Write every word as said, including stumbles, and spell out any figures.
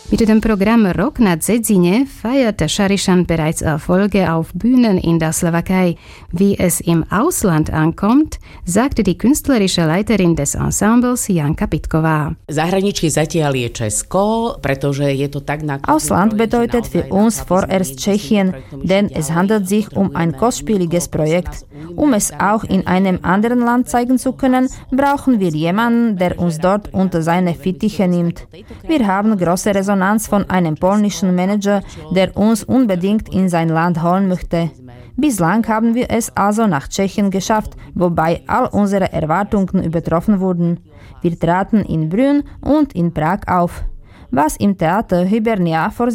Mit dem Programm Rock na Dzedzine feierte Šarišan bereits Erfolge auf Bühnen in der Slowakei. Wie es im Ausland ankommt, sagte die künstlerische Leiterin des Ensembles Janka Pitková. Ausland bedeutet für uns vorerst Tschechien, denn es handelt sich um ein kostspieliges Projekt. Um es auch in einem anderen Land zeigen zu können, brauchen wir jemanden, der uns dort unter seine Fittiche nimmt. Wir haben große Resonanz von einem polnischen Manager, der uns unbedingt in sein Land holen möchte. Bislang haben wir es also nach Tschechien geschafft, wobei all unsere Erwartungen übertroffen wurden. Wir traten in Brünn und in Prag auf. Was im Theater Hybernia vor